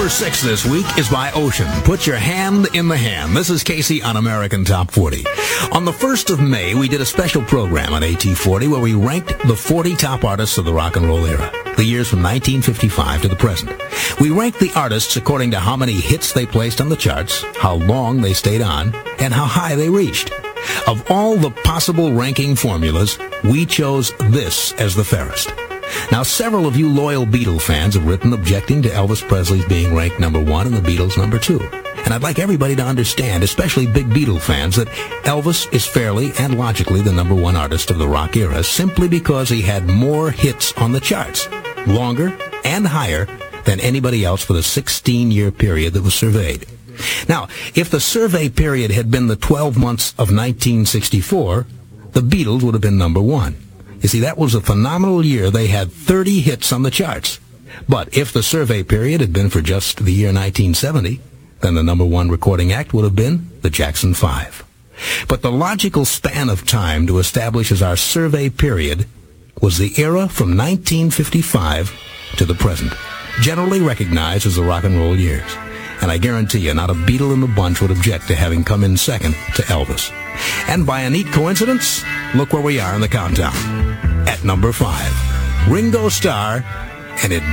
Number 6 this week is by Ocean. Put your hand in the hand. This is Casey on American Top 40. On the 1st of May, we did a special program on AT40 where we ranked the 40 top artists of the rock and roll era, the years from 1955 to the present. We ranked the artists according to how many hits they placed on the charts, how long they stayed on, and how high they reached. Of all the possible ranking formulas, we chose this as the fairest. Now, several of you loyal Beatle fans have written objecting to Elvis Presley's being ranked number 1 and the Beatles number 2. And I'd like everybody to understand, especially big Beatle fans, that Elvis is fairly and logically the number 1 artist of the rock era simply because he had more hits on the charts, longer and higher than anybody else for the 16-year period that was surveyed. Now, if the survey period had been the 12 months of 1964, the Beatles would have been number 1. You see, that was a phenomenal year. They had 30 hits on the charts. But if the survey period had been for just the year 1970, then the number 1 recording act would have been the Jackson 5. But the logical span of time to establish as our survey period was the era from 1955 to the present, generally recognized as the rock and roll years. And I guarantee you, not a Beatle in the bunch would object to having come in second to Elvis. And by a neat coincidence, look where we are in the countdown. At number 5, Ringo Starr, and It